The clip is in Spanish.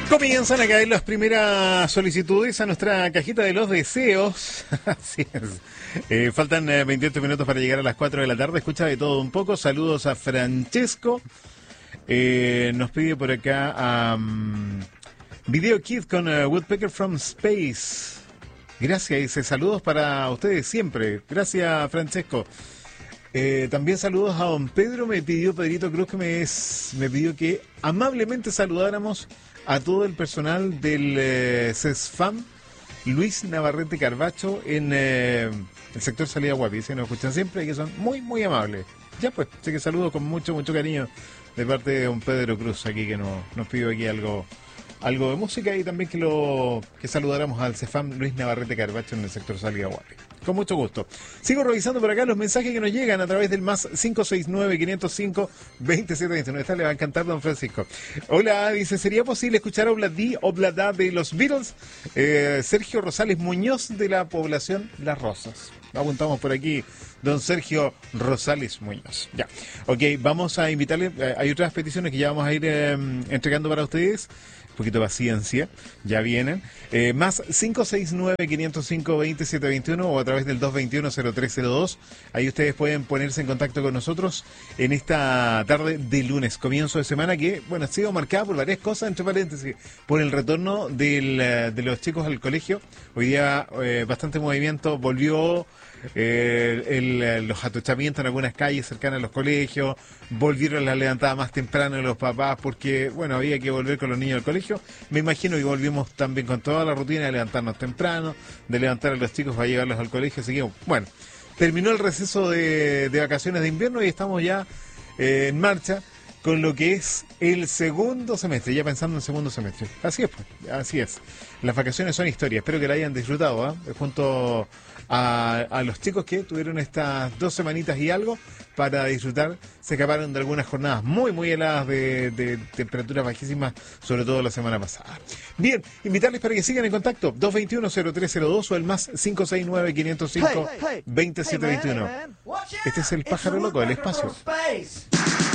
Comienzan a caer las primeras solicitudes a nuestra cajita de los deseos. Así es. Faltan 28 minutos para llegar a las 4 de la tarde. Escucha de todo un poco. Saludos a Francesco. Nos pide por acá a Video Kid con Woodpecker from Space. Gracias, dice. Saludos para ustedes siempre. Gracias, Francesco. También saludos a don Pedro. Me pidió Pedrito Cruz que me pidió que amablemente saludáramos a todo el personal del CESFAM Luis Navarrete Carbacho en el sector Salida Guapi. Se nos escuchan siempre y que son muy, muy amables. Ya pues, así que saludo con mucho, mucho cariño de parte de don Pedro Cruz aquí que nos pidió aquí algo de música y también que saludáramos al CESFAM Luis Navarrete Carbacho en el sector Salida Guapi. Con mucho gusto. Sigo revisando por acá los mensajes que nos llegan a través del más 569-505-2729. Esta le va a encantar, don Francisco. Hola, dice, ¿sería posible escuchar Obladi, Oblada de los Beatles? Sergio Rosales Muñoz de la población Las Rosas. Apuntamos por aquí, don Sergio Rosales Muñoz. Ya, ok, vamos a invitarle, hay otras peticiones que ya vamos a ir entregando para ustedes. Un poquito de paciencia, ya vienen. Más 569-505-2721 o a través del 221-0302. Ahí ustedes pueden ponerse en contacto con nosotros en esta tarde de lunes, comienzo de semana que, bueno, ha sido marcada por varias cosas, entre paréntesis, por el retorno de los chicos al colegio. Hoy día bastante movimiento, volvió los atochamientos en algunas calles cercanas a los colegios, volvieron las levantadas más temprano de los papás porque, bueno, había que volver con los niños al colegio. Me imagino que volvimos también con toda la rutina de levantarnos temprano, de levantar a los chicos para llevarlos al colegio. Seguimos. Bueno, terminó el receso de vacaciones de invierno y estamos ya en marcha con lo que es el segundo semestre, ya pensando en el segundo semestre. Así es, pues, así es. Las vacaciones son historia, espero que la hayan disfrutado, junto a los chicos que tuvieron estas 2 semanitas y algo para disfrutar. Se escaparon de algunas jornadas muy, muy heladas de temperaturas bajísimas, sobre todo la semana pasada. Bien, invitarles para que sigan en contacto, 221-0302 o el más 569-505-2721. Este es el pájaro loco del espacio.